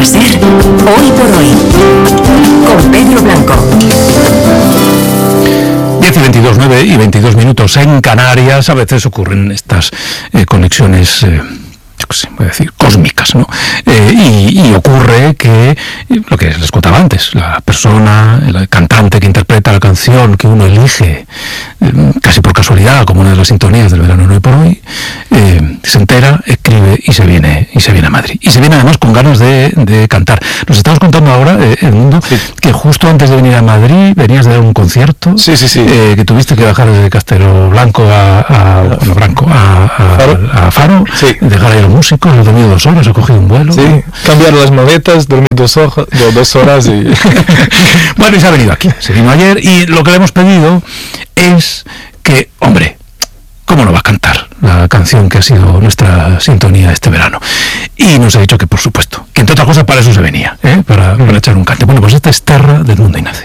a ser Hoy por Hoy, con Pedro Blanco. 10:22, 9:22 en Canarias. A veces ocurren estas conexiones, voy a decir, cósmicas, ¿no? Y ocurre que, lo que les contaba antes, la persona, el cantante que interpreta la canción que uno elige, casi por casualidad, como una de las sintonías del verano Hoy por Hoy, se entera, escribe y se viene a Madrid. Y se viene además con ganas de cantar. Nos estamos contando ahora, Edmundo, sí, que justo antes de venir a Madrid venías de dar un concierto, sí. Que tuviste que bajar desde Castelo Blanco a Faro, sí, dejar ahí los músicos, he dormido 2 horas, he cogido un vuelo. Sí, cambiar las maletas, dormir 2 horas y... Bueno, y se ha venido aquí, se vino ayer, y lo que le hemos pedido es que, hombre, ¿cómo no va a cantar la canción que ha sido nuestra sintonía este verano? Y nos ha dicho que, por supuesto, que entre otras cosas para eso se venía, para echar un cante. Bueno, pues esta es Terra de Edmundo Ignace.